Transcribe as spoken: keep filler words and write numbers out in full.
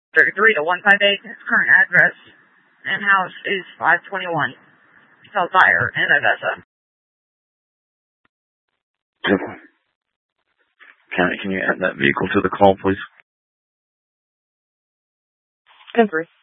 thirty-three to one fifty-eight. His current address and house is five twenty-one South Fire in Odessa. County, can you add that vehicle to the call, please? ten three.